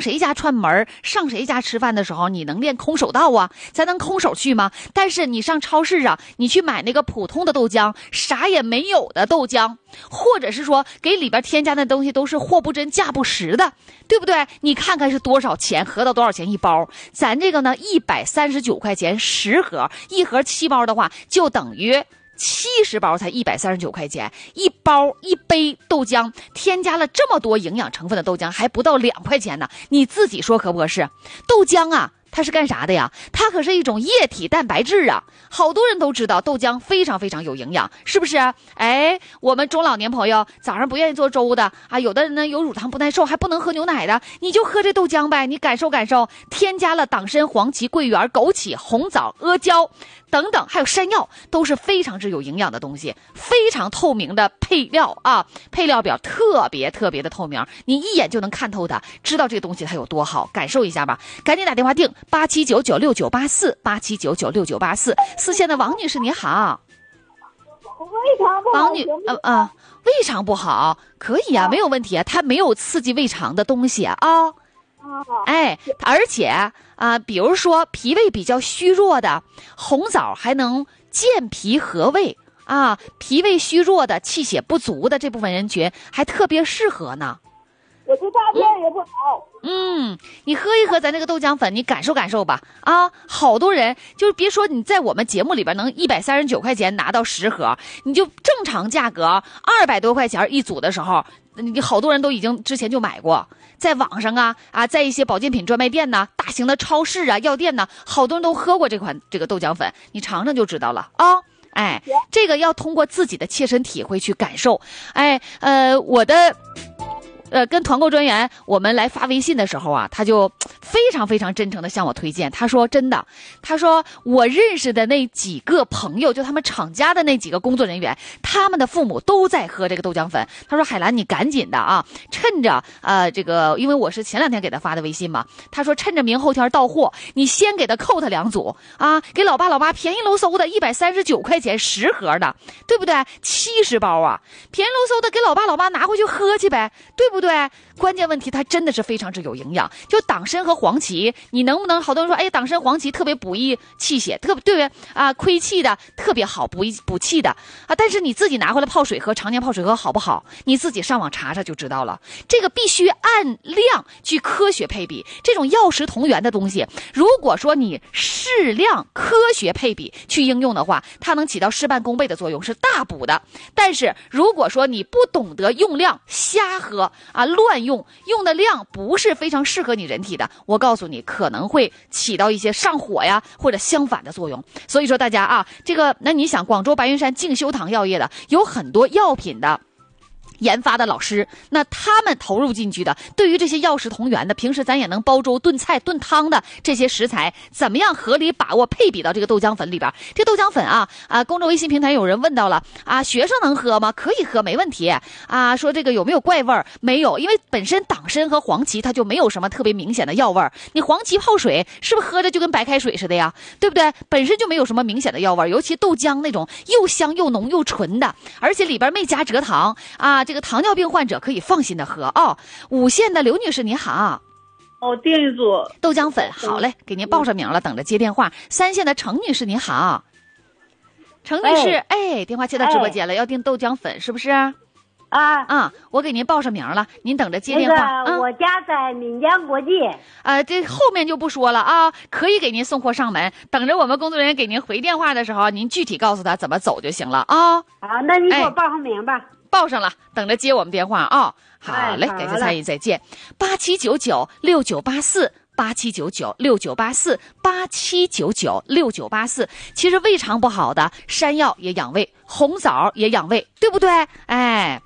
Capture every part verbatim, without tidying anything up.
谁家串门，上谁家吃饭的时候，你能练空手道啊？咱能空手去吗？但是你上超市啊，你去买那个普通的豆浆，啥也没有的豆浆，或者是说给里边添加的东西都是货不真价不实的，对不对？你看看是多少钱，合到多少钱一包？咱这个呢，一百三十九块钱十盒，一盒七包的话，就等于七十包才一百三十九块钱，一包一杯豆浆添加了这么多营养成分的豆浆，还不到两块钱呢。你自己说合不合适？豆浆啊，它是干啥的呀？它可是一种液体蛋白质啊！好多人都知道豆浆非常非常有营养，是不是？哎，我们中老年朋友早上不愿意做粥的啊，有的人呢有乳糖不耐受，还不能喝牛奶的，你就喝这豆浆呗，你感受感受。添加了党参、黄芪、桂圆、枸杞、红枣、阿胶等等，还有山药，都是非常之有营养的东西，非常透明的配料啊，配料表特别特别的透明，你一眼就能看透它，知道这个东西它有多好，感受一下吧。赶紧打电话订八七九九六九八四八七九九六九八四。四线的王女士你好。 胃肠不好， 王女呃呃，胃肠不好可以啊，没有问题啊，它没有刺激胃肠的东西啊。哦哎，而且啊、呃，比如说脾胃比较虚弱的，红枣还能健脾和胃啊，脾胃虚弱的、气血不足的这部分人群还特别适合呢。 我这大便也不好。 嗯，你喝一喝咱这个豆浆粉，你感受感受吧。啊，好多人就是别说你在我们节目里边能一百三十九块钱拿到十盒，你就正常价格二百多块钱一组的时候，你好多人都已经之前就买过，在网上啊啊，在一些保健品专卖店呢、大型的超市啊、药店呢，好多人都喝过这款这个豆浆粉，你尝尝就知道了啊。哎，这个要通过自己的切身体会去感受。哎，呃，我的。呃，跟团购专员我们来发微信的时候啊，他就非常非常真诚的向我推荐。他说真的，他说我认识的那几个朋友，就他们厂家的那几个工作人员，他们的父母都在喝这个豆浆粉。他说海兰，你赶紧的啊，趁着呃这个，因为我是前两天给他发的微信嘛，他说趁着明后天到货，你先给他扣他两组啊，给老爸老妈便宜喽嗖的一百三十九块钱十盒的，对不对？七十包啊，便宜喽嗖的给老爸老妈拿回去喝去呗，对不对？对不对？关键问题它真的是非常之有营养，就党参和黄芪，你能不能？好多人说，哎，党参黄芪特别补益气血，特别对不对啊？亏气的特别好，补益补气的啊。但是你自己拿回来泡水喝，常年泡水喝好不好？你自己上网查查就知道了。这个必须按量去科学配比，这种药食同源的东西，如果说你适量科学配比去应用的话，它能起到事半功倍的作用，是大补的。但是如果说你不懂得用量，瞎喝啊，乱用，用的量不是非常适合你人体的，我告诉你可能会起到一些上火呀或者相反的作用。所以说大家啊，这个那你想广州白云山静修堂药业的有很多药品的研发的老师，那他们投入进去的，对于这些药食同源的，平时咱也能煲粥、炖菜、炖汤的这些食材，怎么样合理把握配比到这个豆浆粉里边？这豆浆粉啊啊，公众微信平台有人问到了啊，学生能喝吗？可以喝，没问题啊。说这个有没有怪味儿？没有，因为本身党参和黄芪它就没有什么特别明显的药味儿。你黄芪泡水，是不是喝着就跟白开水似的呀？对不对？本身就没有什么明显的药味儿，尤其豆浆那种又香又浓又纯的，而且里边没加蔗糖啊。这个糖尿病患者可以放心的喝哦。五线的刘女士你好。 哦，订一组豆浆粉，好嘞，给您报上名了，等着接电话。三线的程女士你好。程女士，哎，哎电话接到直播间了，哎、要订豆浆粉是不是？啊啊，我给您报上名了，您等着接电话。 那个、我家在闽江国际。 呃，这后面就不说了啊，可以给您送货上门，等着我们工作人员给您回电话的时候，您具体告诉他怎么走就行了啊。 好，那你给我报上名吧。哎报上了，等着接我们电话啊、哦！好嘞，感谢参与，再见。八七九九六九八四，八七九九六九八四，八七九九六九八四。其实胃肠不好的，山药也养胃，红枣也养胃，对不对？哎。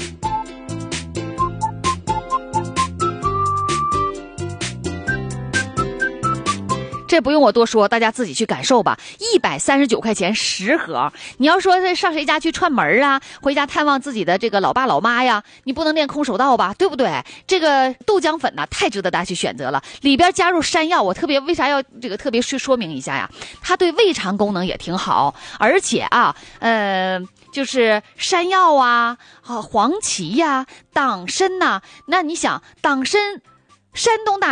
这不用我多说，大家自己去感受吧。一百三十九块钱十盒，你要说上谁家去串门啊，回家探望自己的这个老爸老妈呀，你不能练空手道吧，对不对？这个豆浆粉呢，太值得大家去选择了。里边加入山药，我特别为啥要这个特别说说明一下呀？它对胃肠功能也挺好，而且啊，呃，就是山药啊、啊黄芪呀、党参呐、啊，那你想党参，山东大